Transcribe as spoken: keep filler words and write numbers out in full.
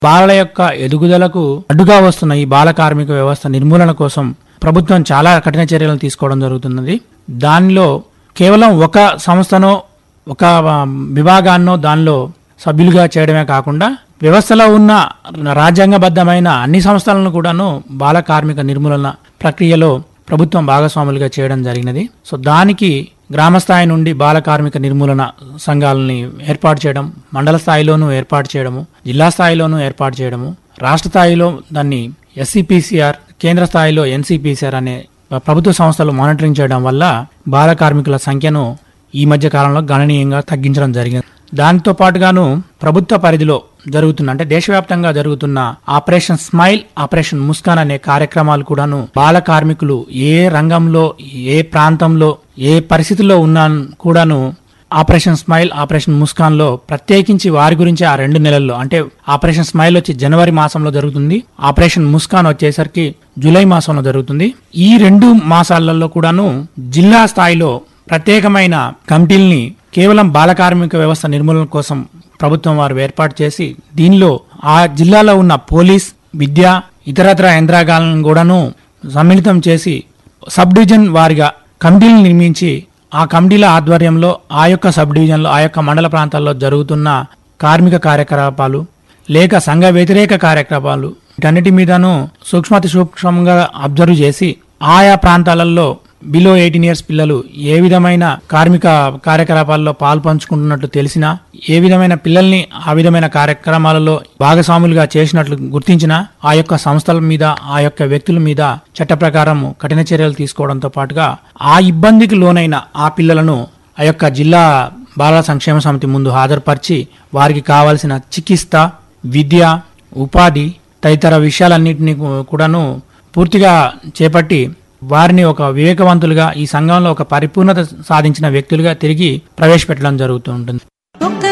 బాలల యొక్క ఎదుగుదలకు అడ్డుగా వస్తున్న ఈ బాల కార్మిక వ్యవస్థ నిర్మూలన కోసం ప్రభుత్వం చాలా కఠిన చర్యలను తీసుకోవడం జరుగుతున్నది. దానిలో కేవలం ఒక సంస్థనో ఒక విభాగాన్నో దానిలో సభ్యులుగా చేయడమే కాకుండా వ్యవస్థలో ఉన్న రాజ్యాంగబద్ధమైన అన్ని సంస్థలను కూడాను బాల కార్మిక నిర్మూలన ప్రక్రియలో ప్రభుత్వం భాగస్వాములుగా చేయడం జరిగినది. సో దానికి గ్రామ స్థాయి నుండి బాల కార్మిక నిర్మూలన సంఘాలని ఏర్పాటు చేయడం, మండల స్థాయిలోనూ ఏర్పాటు చేయడము, జిల్లా స్థాయిలోనూ ఏర్పాటు చేయడము, రాష్ట్ర స్థాయిలో దాన్ని ఎస్సీపీసీఆర్, కేంద్ర స్థాయిలో ఎన్సీపీసీఆర్ అనే ప్రభుత్వ సంస్థలు మానిటరింగ్ చేయడం వల్ల బాల కార్మికుల సంఖ్యను ఈ మధ్య కాలంలో గణనీయంగా తగ్గించడం జరిగింది. దాంతో పాటుగాను ప్రభుత్వ పరిధిలో జరుగుతున్న అంటే దేశవ్యాప్తంగా జరుగుతున్న ఆపరేషన్ స్మైల్, ఆపరేషన్ ముస్కాన్ అనే కార్యక్రమాలు కూడాను బాల కార్మికులు ఏ రంగంలో, ఏ ప్రాంతంలో, ఏ పరిస్థితుల్లో ఉన్నా కూడాను ఆపరేషన్ స్మైల్, ఆపరేషన్ ముస్కాన్ లో ప్రత్యేకించి వారి గురించి ఆ రెండు నెలల్లో అంటే ఆపరేషన్ స్మైల్ వచ్చి జనవరి మాసంలో జరుగుతుంది, ఆపరేషన్ ముస్కాన్ వచ్చేసరికి జూలై మాసంలో జరుగుతుంది. ఈ రెండు మాసాలలో కూడాను జిల్లా స్థాయిలో ప్రత్యేకమైన కమిటీల్ని కేవలం బాల కార్మిక వ్యవస్థ నిర్మూలన కోసం ప్రభుత్వం వారు ఏర్పాటు చేసి దీనిలో ఆ జిల్లాలో ఉన్న పోలీస్, విద్య, ఇతరత్ర యంత్రాంగాలను కూడాను సమ్మిళితం చేసి సబ్ డివిజన్ వారిగా కమిటీలు నిర్మించి ఆ కమిటీల ఆధ్వర్యంలో ఆ యొక్క సబ్ డివిజన్లో ఆ యొక్క మండల ప్రాంతాల్లో జరుగుతున్న కార్మిక కార్యకలాపాలు లేక సంఘ వ్యతిరేక కార్యకలాపాలు వీటన్నిటి మీదను సూక్ష్మతి సూక్ష్మంగా అబ్జర్వ్ చేసి ఆయా ప్రాంతాలలో బిలో ఎయిటీన్ ఇయర్స్ పిల్లలు ఏ విధమైన కార్మిక కార్యకలాపాల్లో పాల్పంచుకుంటున్నట్లు తెలిసినా, ఏ విధమైన పిల్లల్ని ఆ విధమైన కార్యక్రమాలలో భాగస్వాములుగా చేసినట్లు గుర్తించినా ఆ యొక్క సంస్థల మీద, ఆ యొక్క వ్యక్తుల మీద చట్ట ప్రకారం కఠిన చర్యలు తీసుకోవడంతో పాటుగా ఆ ఇబ్బందికి లోనైన ఆ పిల్లలను ఆ యొక్క జిల్లా బాల సంక్షేమ సమితి ముందు హాజరుపరిచి వారికి కావాల్సిన చికిత్స, విద్య, ఉపాధి తదితర విషయాలన్నింటినీ కూడాను పూర్తిగా చేపట్టి వారిని ఒక వివేకవంతులుగా ఈ సంఘంలో ఒక పరిపూర్ణత సాధించిన వ్యక్తులుగా తిరిగి ప్రవేశపెట్టడం జరుగుతూ ఉంటుంది.